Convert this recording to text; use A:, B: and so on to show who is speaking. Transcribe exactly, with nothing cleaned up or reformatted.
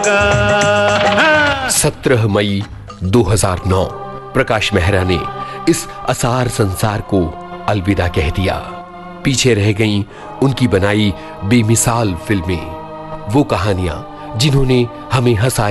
A: सत्रह मई दो हज़ार नौ प्रकाश मेहरा ने इस असार संसार को अलविदा कह दिया। पीछे रह गईं उनकी बनाई बेमिसाल फिल्में, वो कहानियां जिन्होंने हमें हंसाया,